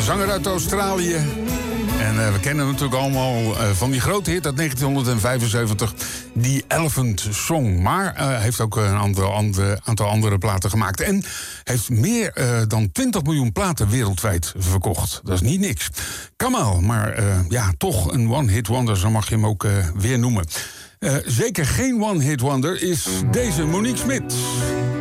zanger uit Australië. En we kennen hem natuurlijk allemaal van die grote hit uit 1975, die Elephant Song. Maar hij heeft ook een aantal andere platen gemaakt. En heeft meer dan 20 miljoen platen wereldwijd verkocht. Dat is niet niks. Kamal, maar toch een one-hit wonder, zo mag je hem ook weer noemen. Zeker geen one-hit wonder is deze Monique Smit.